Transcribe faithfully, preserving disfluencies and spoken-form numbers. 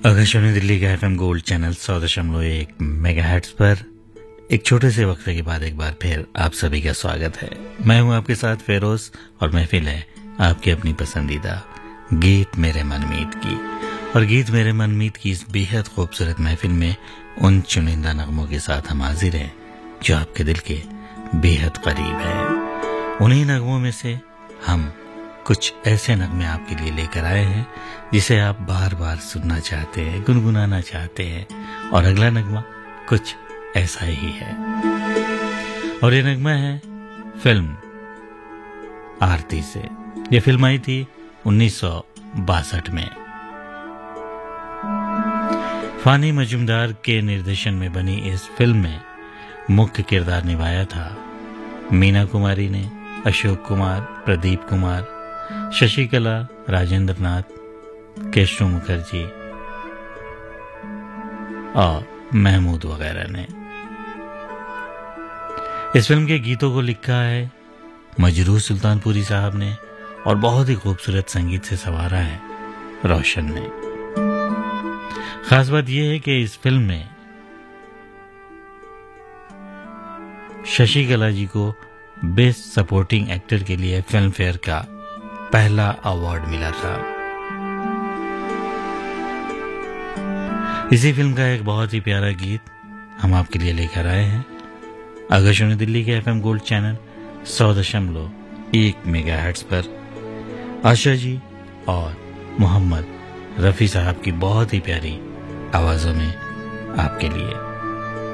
आकाशवाणी दिल्ली का FM gold channel सौ दशमलव एक मेगाहर्ट्ज पर एक छोटे से वक्त के बाद एक बार फिर आप सभी का स्वागत है। मैं हूं आपके साथ फेरोज और महफिल है आपकी अपनी पसंदीदा गीत मेरे मनमीत की। और गीत मेरे मनमीत की इस बेहद खूबसूरत महफिल में उन चुनिंदा नगमों के साथ हम हाजिर हैं जो आपके दिल के बेहद करीब है। उन्हीं नगमों में से हम कुछ ऐसे नगमे आपके लिए लेकर आए हैं जिसे आप बार बार सुनना चाहते हैं, गुनगुनाना चाहते हैं। और अगला नगमा कुछ ऐसा ही है और ये नगमा है फिल्म आरती से। ये फिल्म आई थी उन्नीस सौ बासठ में। फानी मजूमदार के निर्देशन में बनी इस फिल्म में मुख्य किरदार निभाया था मीना कुमारी ने, अशोक कुमार, प्रदीप कुमार, शशिकला, राजेंद्र नाथ, केशव मुखर्जी और महमूद वगैरह ने। इस फिल्म के गीतों को लिखा है मजरूह सुल्तानपुरी साहब ने और बहुत ही खूबसूरत संगीत से संवारा है रोशन ने। खास बात यह है कि इस फिल्म में शशिकला जी को बेस्ट सपोर्टिंग एक्टर के लिए फिल्म फेयर का पहला अवार्ड मिला था। इसी फिल्म का एक बहुत ही प्यारा गीत हम आपके लिए लेकर आए हैं आकाशवाणी दिल्ली के एफएम गोल्ड चैनल सौ दशमलव एक मेगाहर्ट्ज पर। आशा जी और मोहम्मद रफी साहब की बहुत ही प्यारी आवाजों में आपके लिए।